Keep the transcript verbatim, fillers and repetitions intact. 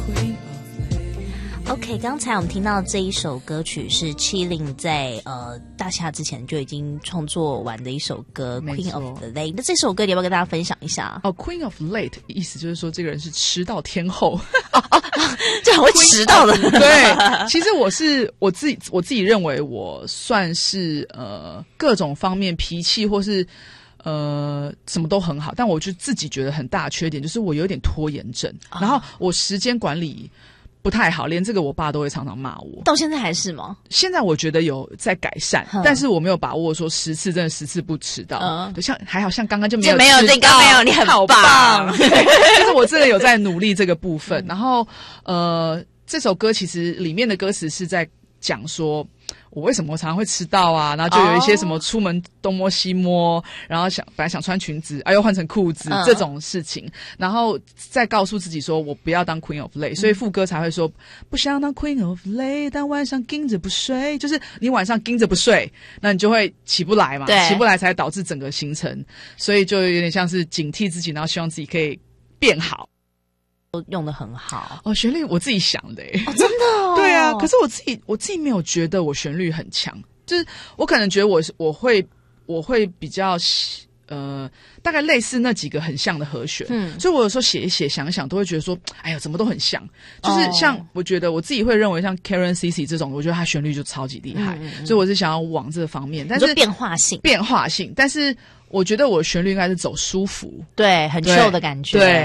OK， 刚才我们听到这一首歌曲是Chillies在呃大夏之前就已经创作完的一首歌 Queen of the Lake。那这首歌你要不要跟大家分享一下？ 哦 ，Queen of Late 意思就是说这个人是迟到天后， 哦哦，这很会迟到的。 对，其实我是我自己我自己认为我算是呃各种方面脾气或是。呃，什么都很好，但我就自己觉得很大的缺点就是我有点拖延症，然后我时间管理不太好，连这个我爸都会常常骂我。 到现在还是吗？ 现在我觉得有在改善，但是我没有把握说十次真的十次不迟到。嗯，对，像还好像刚刚就没有就没有这个没有，你很棒。 就是我真的有在努力这个部分。然后呃，这首歌其实里面的歌词是在讲说。我为什么常常会迟到啊？然后就有一些什么出门东摸西摸，然后想本来想穿裙子，啊又换成裤子、嗯、这种事情，然后再告诉自己说我不要当 Queen of Late，、嗯、所以副歌才会说不想当 Queen of Late， 但晚上盯着不睡，就是你晚上盯着不睡，那你就会起不来嘛，起不来才导致整个行程，所以就有点像是警惕自己，然后希望自己可以变好。 都用得很好哦，旋律我自己想的耶、 哦、真的哦。 对啊，可是我自己我自己没有觉得我旋律很强，就是我可能觉得我我会我会比较呃大概类似那几个很像的和弦，嗯，所以我有时候写一写想一想都会觉得说，哎呀怎么都很像，就是像我觉得我自己会认为像 Karen C C 这种，我觉得他旋律就超级厉害，嗯嗯，所以我是想要往这个方面，但是变化性变化性，但是我觉得我的旋律应该是走舒服， 对，很 chill 的感觉， 对。